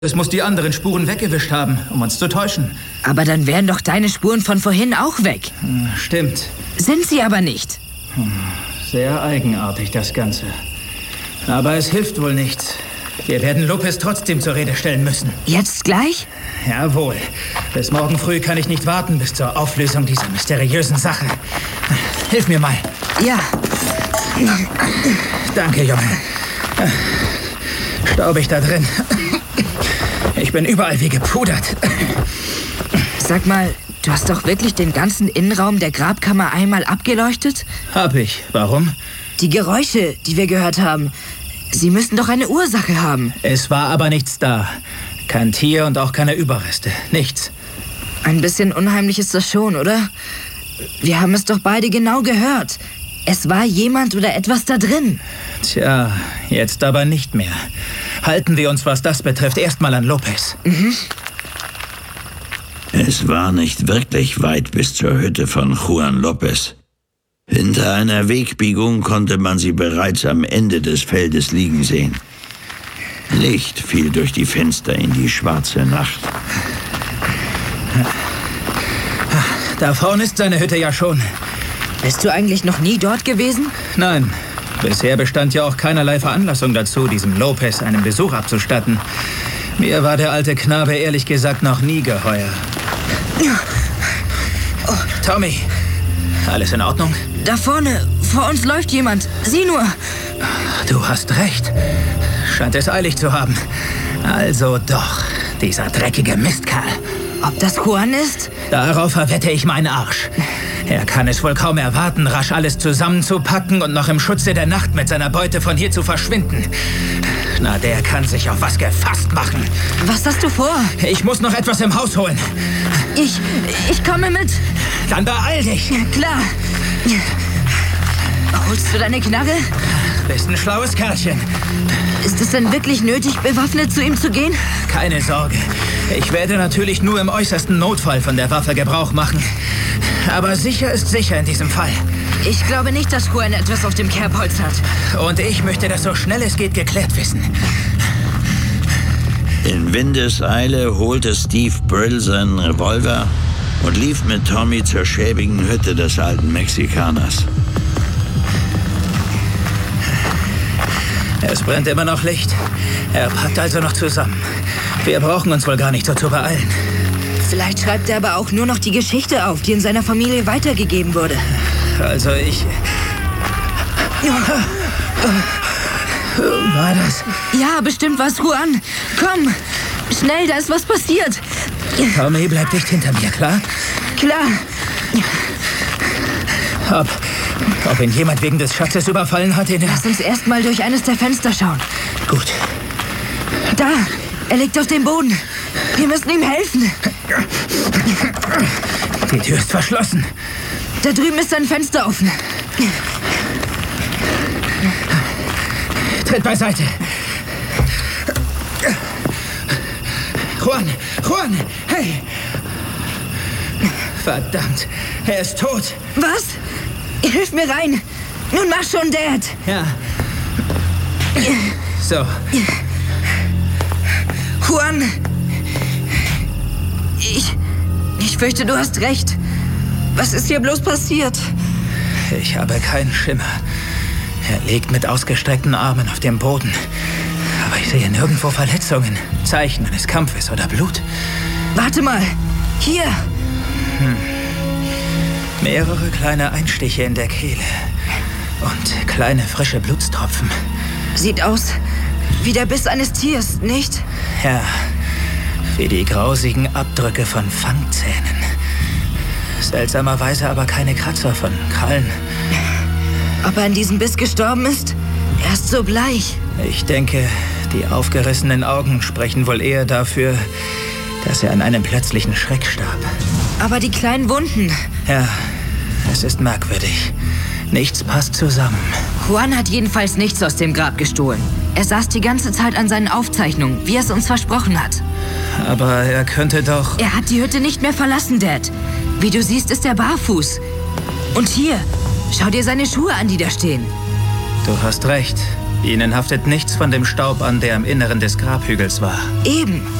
Es muss die anderen Spuren weggewischt haben, um uns zu täuschen. Aber dann wären doch deine Spuren von vorhin auch weg. Stimmt. Sind sie aber nicht. Sehr eigenartig, das Ganze. Aber es hilft wohl nichts. Wir werden Lopez trotzdem zur Rede stellen müssen. Jetzt gleich? Jawohl. Bis morgen früh kann ich nicht warten bis zur Auflösung dieser mysteriösen Sache. Hilf mir mal. Ja. Danke, Junge. Staubig da drin. Ich bin überall wie gepudert. Sag mal, du hast doch wirklich den ganzen Innenraum der Grabkammer einmal abgeleuchtet? Hab ich. Warum? Die Geräusche, die wir gehört haben, sie müssen doch eine Ursache haben. Es war aber nichts da. Kein Tier und auch keine Überreste. Nichts. Ein bisschen unheimlich ist das schon, oder? Wir haben es doch beide genau gehört. Es war jemand oder etwas da drin. Tja, jetzt aber nicht mehr. Halten wir uns, was das betrifft, erstmal an Lopez. Es war nicht wirklich weit bis zur Hütte von Juan Lopez. Hinter einer Wegbiegung konnte man sie bereits am Ende des Feldes liegen sehen. Licht fiel durch die Fenster in die schwarze Nacht. Da vorne ist seine Hütte ja schon. Bist du eigentlich noch nie dort gewesen? Nein, bisher bestand ja auch keinerlei Veranlassung dazu, diesem Lopez einen Besuch abzustatten. Mir war der alte Knabe ehrlich gesagt noch nie geheuer. Oh, Tommy, alles in Ordnung? Da vorne, vor uns läuft jemand. Sieh nur. Du hast recht. Scheint es eilig zu haben. Also doch, dieser dreckige Mistkerl. Ob das Juan ist? Darauf verwette ich meinen Arsch. Er kann es wohl kaum erwarten, rasch alles zusammenzupacken und noch im Schutze der Nacht mit seiner Beute von hier zu verschwinden. Na, der kann sich auf was gefasst machen. Was hast du vor? Ich muss noch etwas im Haus holen. Ich komme mit. Dann beeil dich. Klar. Holst du deine Knarre? Bist ein schlaues Kerlchen. Ist es denn wirklich nötig, bewaffnet zu ihm zu gehen? Keine Sorge. Ich werde natürlich nur im äußersten Notfall von der Waffe Gebrauch machen. Aber sicher ist sicher in diesem Fall. Ich glaube nicht, dass Juan etwas auf dem Kerbholz hat. Und ich möchte das so schnell es geht geklärt wissen. In Windeseile holte Steve Brill seinen Revolver und lief mit Tommy zur schäbigen Hütte des alten Mexikaners. Es brennt immer noch Licht. Er packt also noch zusammen. Wir brauchen uns wohl gar nicht so zu beeilen. Vielleicht schreibt er aber auch nur noch die Geschichte auf, die in seiner Familie weitergegeben wurde. Also ich... War das? Ja, bestimmt war's Juan. Komm, schnell, da ist was passiert. Tommy, bleib dicht hinter mir, klar? Klar. Ob ihn jemand wegen des Schatzes überfallen hat, Lass uns erst mal durch eines der Fenster schauen. Gut. Da, er liegt auf dem Boden. Wir müssen ihm helfen. Die Tür ist verschlossen. Da drüben ist ein Fenster offen. Tritt beiseite. Juan, hey! Verdammt, er ist tot. Was? Hilf mir rein. Nun mach schon, Dad. Ja. So. Juan. Ich fürchte, du hast recht. Was ist hier bloß passiert? Ich habe keinen Schimmer. Er liegt mit ausgestreckten Armen auf dem Boden. Aber ich sehe nirgendwo Verletzungen, Zeichen eines Kampfes oder Blut. Warte mal. Hier. Mehrere kleine Einstiche in der Kehle. Und kleine frische Blutstropfen. Sieht aus wie der Biss eines Tiers, nicht? Ja, wie die grausigen Abdrücke von Fangzähnen. Seltsamerweise aber keine Kratzer von Krallen. Ob er an diesem Biss gestorben ist? Er ist so bleich. Ich denke, die aufgerissenen Augen sprechen wohl eher dafür, dass er an einem plötzlichen Schreck starb. Aber die kleinen Wunden. Ja, es ist merkwürdig. Nichts passt zusammen. Juan hat jedenfalls nichts aus dem Grab gestohlen. Er saß die ganze Zeit an seinen Aufzeichnungen, wie er es uns versprochen hat. Aber er könnte doch... Er hat die Hütte nicht mehr verlassen, Dad. Wie du siehst, ist er barfuß. Und hier, schau dir seine Schuhe an, die da stehen. Du hast recht. Ihnen haftet nichts von dem Staub an, der im Inneren des Grabhügels war. Eben.